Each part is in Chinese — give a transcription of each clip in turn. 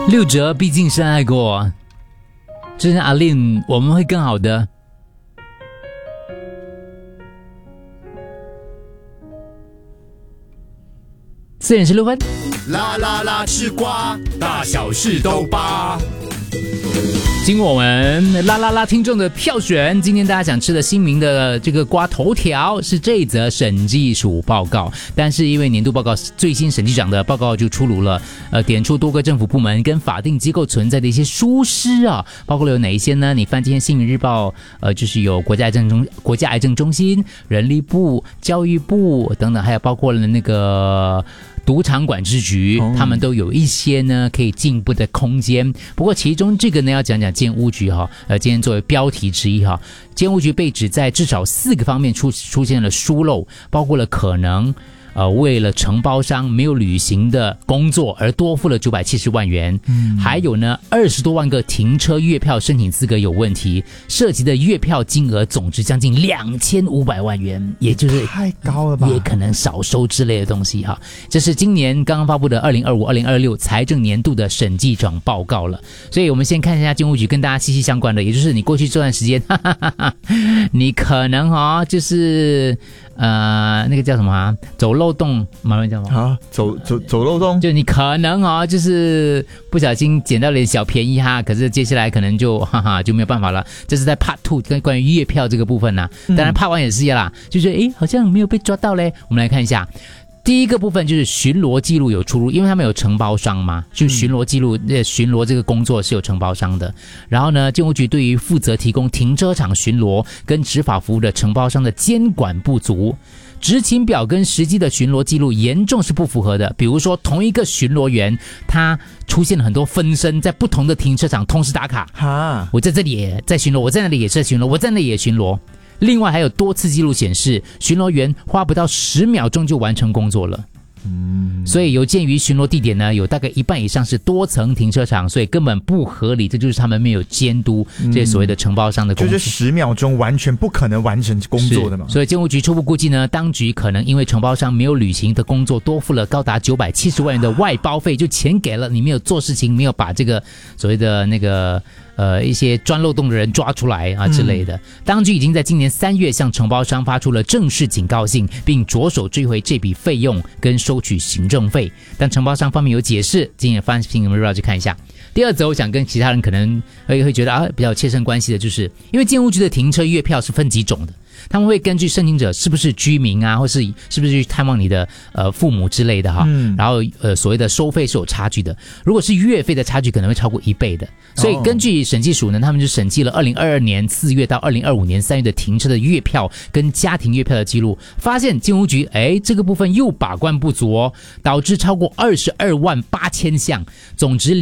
6折毕竟深爱过，这是阿令，我们会更好的。4点16分， 啦啦啦，吃瓜，大小事都扒。 经过我们啦啦啦听众的票选，今天大家想吃的新名的这个瓜头条是这一则审计署报告，但是因为年度报告最新审计长的报告就出炉了，点出多个政府部门跟法定机构存在的一些疏失啊，包括了有哪一些呢？你翻今天新闻日报，就是有国家癌症中心、人力部、教育部等等，还有包括了那个赌场管制局，他们都有一些呢可以进步的空间。不过其中这个呢要讲讲建屋局哈，今天作为标题之一哈，建屋局被指在至少4个方面出现了疏漏，包括了可能为了承包商没有履行的工作而多付了970万元，还有呢20多万个停车月票申请资格有问题，涉及的月票金额总值将近2500万元，也就是太高了吧， 也可能少收之类的东西哈。这是今年刚刚发布的2025-2026财政年度的审计长报告了，所以我们先看一下建屋局跟大家息息相关的，也就是你过去这段时间，你可能就是那个叫什么走漏洞，马上叫什么啊？走漏洞， 就你可能就是不小心捡到了点小便宜哈，可是接下来可能就就没有办法了。这是在 Part 2跟关于月票这个部分呐，当然 Part 1也是啦，就是好像没有被抓到嘞。我们来看一下。第一个部分就是巡逻记录有出入，因为他们有承包商嘛，就巡逻记录，巡逻这个工作是有承包商的。然后呢，建屋局对于负责提供停车场巡逻跟执法服务的承包商的监管不足，执勤表跟实际的巡逻记录严重是不符合的。比如说，同一个巡逻员，他出现了很多分身，在不同的停车场同时打卡。我在这里也在巡逻，我在那里也在巡逻，我在那里也巡逻。另外还有多次记录显示，巡逻员花不到10秒钟就完成工作了。所以有鉴于巡逻地点呢有大概1半以上是多层停车场，所以根本不合理，这就是他们没有监督这些所谓的承包商的工作， 就是10秒钟完全不可能完成工作的嘛。 所以建屋局初步估计呢，当局可能因为承包商没有履行的工作，多付了高达970万元的外包费，就钱给了你，没有做事情，没有把这个所谓的那个一些钻漏洞的人抓出来之类的。当局已经在今年3月向承包商发出了正式警告信，并着手追回这笔费用跟收取行政费，但承包商方面有解释，今天翻新闻日报去看一下。第二则我想跟其他人可能会觉得比较切身关系的，就是因为建屋局的停车月票是分几种的，他们会根据申请者是不是居民或是不是去探望你的父母之类的然后所谓的收费是有差距的，如果是月费的差距可能会超过1倍的。所以根据审计署呢，他们就审计了2022年4月到2025年3月的停车的月票跟家庭月票的记录，发现建屋局这个部分又把关不足导致超过22万8千项，总值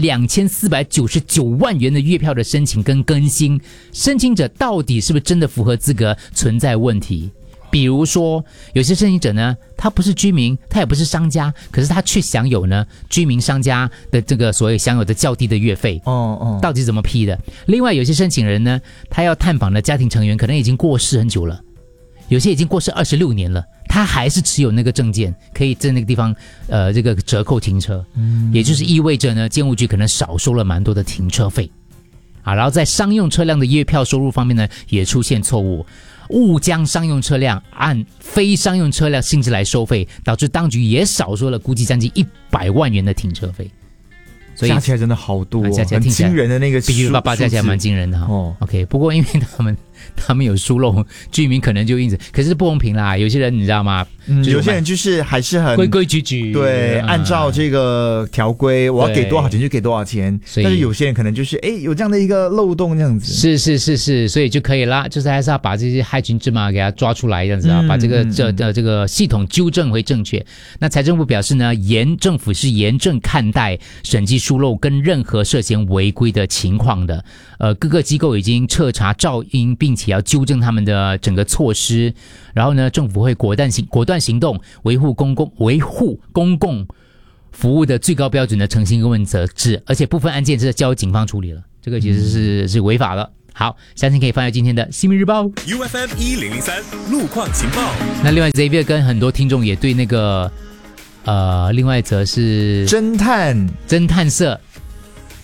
2499万元的月票的申请跟更新，申请者到底是不是真的符合资格存在问题。比如说有些申请者呢，他不是居民，他也不是商家，可是他却享有呢居民商家的这个所谓享有的较低的月费，到底怎么批的？另外有些申请人呢，他要探访的家庭成员可能已经过世很久了，有些已经过世26年了，他还是持有那个证件，可以在那个地方这个折扣停车，也就是意味着呢，建屋局可能少收了蛮多的停车费然后在商用车辆的月票收入方面呢，也出现错误，误将商用车辆按非商用车辆性质来收费，导致当局也少收了估计将近100万元的停车费。所以加起来真的好多加起来很惊人的那个数字， 必须爸加起来蛮惊人的OK， 不过因为他们有疏漏，居民可能就因此，可是不公平啦。有些人你知道吗？ 有些人就是还是很规规矩矩， 对，按照这个条规，我要给多少钱就给多少钱。但是有些人可能就是有这样的一个漏洞这样子， 是，所以就可以啦，就是还是要把这些害群之马给他抓出来，这样子把这个这个系统纠正回正确。那财政部表示呢，政府是严正看待审计疏漏跟任何涉嫌违规的情况的。各个机构已经彻查肇因，并且要纠正他们的整个措施。然后呢，政府会果断行动，维护公共服务的最高标准的诚信跟问责制，而且部分案件是交警方处理了，这个其实是违法了。好，详情可以翻阅今天的新闻日报 UFM 1003路况情报。 那另外 Xavier 跟很多听众也对那个另外一则是侦探社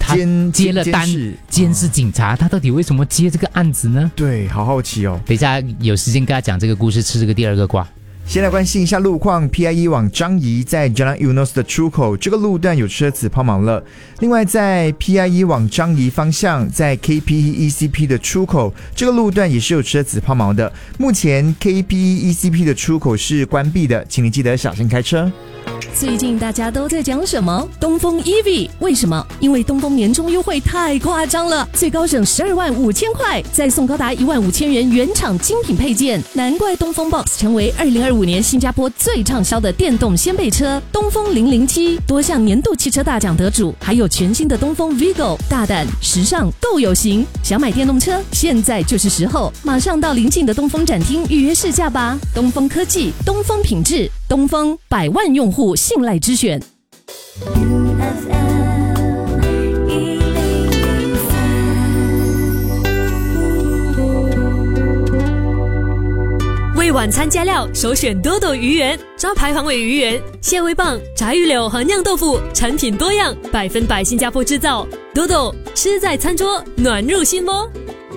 他接了单，监视警察，他到底为什么接这个案子呢？ 对，好好奇哦。 等一下有时间跟他讲这个故事，吃这个第二个瓜。 先来关心一下路况 ，PIE 往张沂在 Jalan Eunos 的出口，这个路段有车子抛锚了。另外，在 PIE 往张沂方向，在 KPE ECP 的出口，这个路段也是有车子抛锚的。目前 KPE ECP 的出口是关闭的，请你记得小心开车。 最近大家都在讲什么？东风 EV， 为什么？因为东风年终优惠太夸张了，最高省12万5千块，再送高达1万5千元原厂精品配件，难怪东风 Box 成为2025年新加坡最畅销的电动掀背车。东风007多项年度汽车大奖得主，还有全新的东风 Vigo， 大胆、时尚、够有型。想买电动车，现在就是时候，马上到邻近的东风展厅预约试驾吧。东风科技，东风品质，东风100万用户信赖之选。 为晚餐加料，首选多多鱼圆，招牌黄尾鱼圆、蟹味棒、炸鱼柳和酿豆腐，产品多样，100%新加坡制造。多多吃在餐桌，暖入心窝。